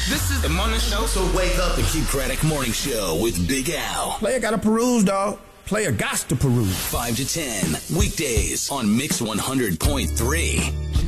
This is the morning show. So wake up. The Keith Craddock Morning Show with Big Al. Player gotta peruse, dog. Player gots to peruse. 5 to 10. Weekdays on Mix 100.3.